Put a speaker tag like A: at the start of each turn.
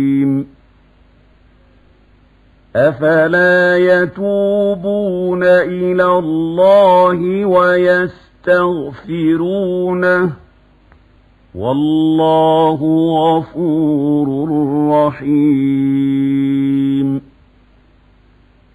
A: أفلا يتوبون إلى الله ويستغفرونه والله غفور رحيم